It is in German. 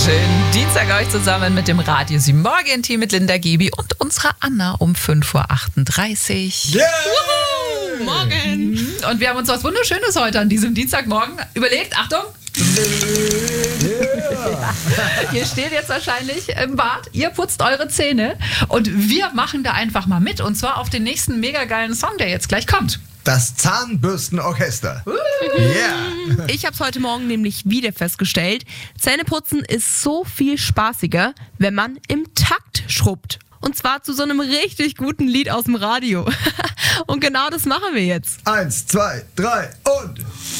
Schönen Dienstag euch zusammen mit dem Radio 7 Morgen-Team mit Linda Gibi und unserer Anna um 5.38 Uhr. Yeah! Morgen! Und wir haben uns was Wunderschönes heute an diesem Dienstagmorgen überlegt. Achtung! Yeah. Ihr steht jetzt wahrscheinlich im Bad, ihr putzt eure Zähne und wir machen da einfach mal mit und zwar auf den nächsten mega geilen Song, der jetzt gleich kommt. Das Zahnbürstenorchester. Yeah. Ich habe es heute Morgen nämlich wieder festgestellt. Zähneputzen ist so viel spaßiger, wenn man im Takt schrubbt. Und zwar zu so einem richtig guten Lied aus dem Radio. Und genau das machen wir jetzt. 1, 2, 3 und...